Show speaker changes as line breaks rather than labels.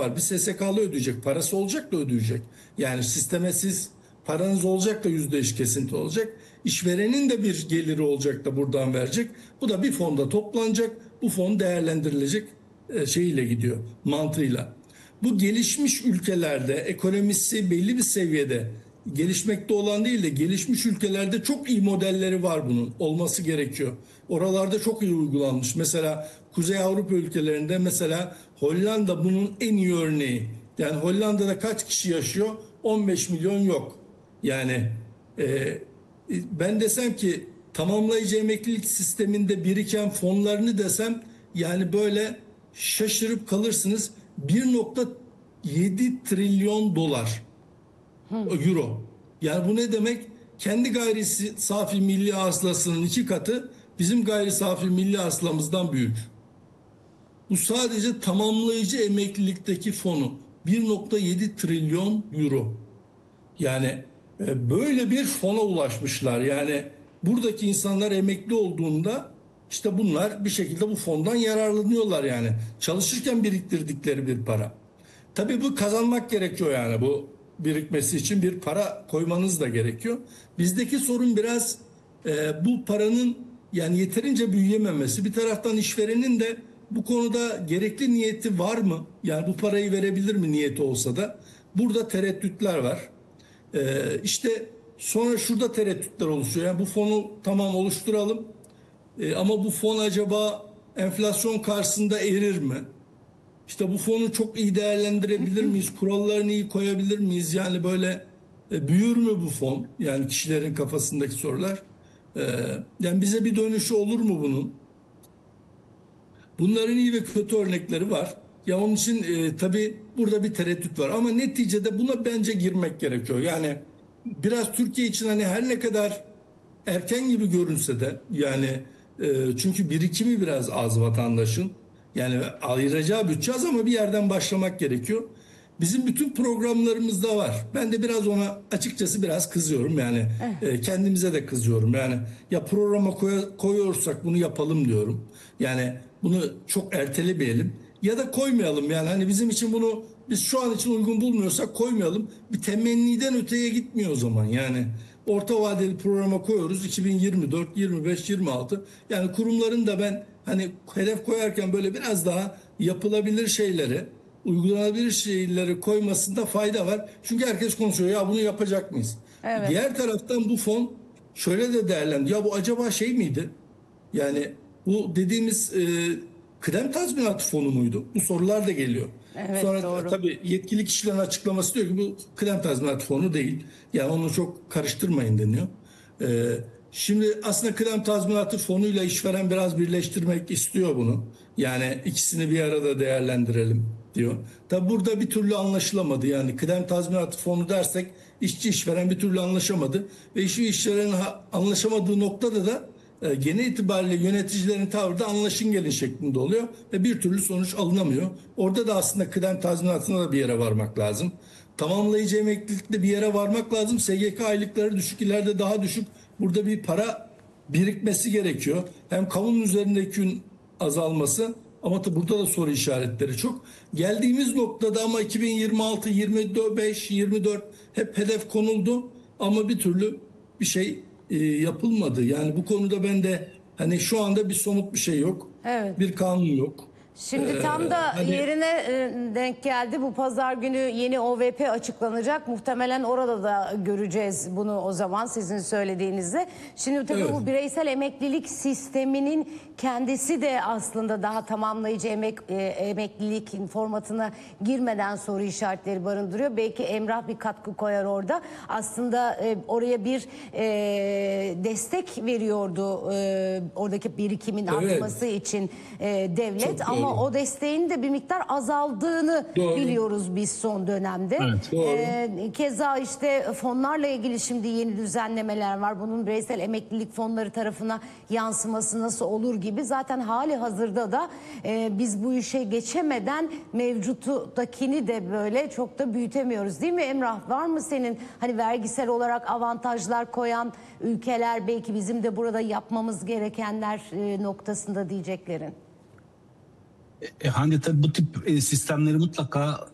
var. Bir SSK'lı ödeyecek. Parası olacak da ödeyecek. Yani sisteme siz paranız olacak da %5 kesinti olacak. İşverenin de bir geliri olacak da buradan verecek. Bu da bir fonda toplanacak. Bu fon değerlendirilecek şeyiyle gidiyor, mantığıyla. Bu gelişmiş ülkelerde ekonomisi belli bir seviyede gelişmekte olan değil de gelişmiş ülkelerde çok iyi modelleri var bunun. Olması gerekiyor. Oralarda çok iyi uygulanmış. Mesela Kuzey Avrupa ülkelerinde mesela Hollanda bunun en iyi örneği. Yani Hollanda'da kaç kişi yaşıyor? 15 milyon yok. Yani e, ben desem ki tamamlayıcı emeklilik sisteminde biriken fonlarını desem yani böyle şaşırıp kalırsınız. 1,7 trilyon dolar euro. Yani bu ne demek? Kendi gayri safi milli hasılasının 2 katı bizim gayri safi milli hasılamızdan büyük. Bu sadece tamamlayıcı emeklilikteki fonu 1,7 trilyon euro. Yani böyle bir fona ulaşmışlar. Yani buradaki insanlar emekli olduğunda işte bunlar bir şekilde bu fondan yararlanıyorlar yani. Çalışırken biriktirdikleri bir para. Tabii bu kazanmak gerekiyor yani bu birikmesi için bir para koymanız da gerekiyor. Bizdeki sorun biraz bu paranın yani yeterince büyüyememesi. Bir taraftan işverenin de bu konuda gerekli niyeti var mı? Yani bu parayı verebilir mi niyeti olsa da? Burada tereddütler var. İşte sonra şurada tereddütler oluşuyor. Yani bu fonu tamam oluşturalım. Ama bu fon acaba enflasyon karşısında erir mi? İşte bu fonu çok iyi değerlendirebilir miyiz? Kurallarını iyi koyabilir miyiz? Yani böyle büyür mü bu fon? Yani kişilerin kafasındaki sorular. E, Yani bize bir dönüşü olur mu bunun? Bunların iyi ve kötü örnekleri var. Ya onun için tabii burada bir tereddüt var. Ama neticede buna bence girmek gerekiyor. Yani biraz Türkiye için hani her ne kadar erken gibi görünse de yani çünkü birikimi biraz az vatandaşın. Yani ayıracağı bütçe az ama bir yerden başlamak gerekiyor. Bizim bütün programlarımızda var. Ben de biraz ona açıkçası biraz kızıyorum. Yani kendimize de kızıyorum. Yani ya programa koyuyorsak bunu yapalım diyorum. Yani bunu çok ertelemeyelim ya da koymayalım. Yani hani bizim için bunu biz şu an için uygun bulmuyorsak koymayalım. Bir temenniden öteye gitmiyor o zaman. Yani orta vadeli programa koyuyoruz 2024, 25, 26. Yani kurumların da ben hani hedef koyarken böyle biraz daha yapılabilir şeyleri, uygulanabilir şeyleri koymasında fayda var. Çünkü herkes konuşuyor ya bunu yapacak mıyız?
Evet.
Diğer taraftan bu fon şöyle de değerlendiriyor. Ya bu acaba şey miydi? Yani bu dediğimiz kıdem tazminatı fonu muydu? Bu sorular da geliyor.
Evet,
Sonra
doğru.
tabii yetkili kişilerin açıklaması diyor ki bu kıdem tazminatı fonu değil. Yani onu çok karıştırmayın deniyor. E, Şimdi aslında kıdem tazminatı fonuyla işveren biraz birleştirmek istiyor bunu. Yani ikisini bir arada değerlendirelim diyor. Tabi burada bir türlü anlaşılamadı. Yani kıdem tazminatı fonu dersek işçi işveren bir türlü anlaşamadı. Ve işveren anlaşamadığı noktada da genel itibariyle yöneticilerin tavrı da anlaşın gelin şeklinde oluyor. Ve bir türlü sonuç alınamıyor. Orada da aslında kıdem tazminatına da bir yere varmak lazım. Tamamlayıcı emeklilikte bir yere varmak lazım. SGK aylıkları düşük, ileride daha düşük. Burada bir para birikmesi gerekiyor. Hem kamunun üzerindeki yükün azalması ama burada da soru işaretleri çok. Geldiğimiz noktada ama 2026, 25, 24 hep hedef konuldu ama bir türlü bir şey yapılmadı. Yani bu konuda ben de hani şu anda bir somut bir şey yok.
Evet.
Bir kanun yok.
Şimdi tam da
Hani
yerine denk geldi. Bu pazar günü yeni OVP açıklanacak. Muhtemelen orada da göreceğiz bunu o zaman sizin söylediğinizde. Şimdi tabii
evet.
bu bireysel emeklilik sisteminin kendisi de aslında daha tamamlayıcı emeklilik formatına girmeden soru işaretleri barındırıyor. Belki Emrah bir katkı koyar orada. Aslında oraya bir destek veriyordu oradaki birikimin artması için devlet.
Çok
Ama
doğru.
o desteğin de bir miktar azaldığını
Doğru.
biliyoruz biz son dönemde.
Evet.
Doğru.
Keza işte fonlarla ilgili şimdi yeni düzenlemeler var. Bunun bireysel emeklilik fonları tarafına yansıması nasıl olur gibi. Zaten hali hazırda da biz bu işe geçemeden mevcuttakini de böyle çok da büyütemiyoruz, değil mi Emrah? Var mı senin hani vergisel olarak avantajlar koyan ülkeler, belki bizim de burada yapmamız gerekenler noktasında diyeceklerin?
Hande, tabii bu tip sistemleri mutlaka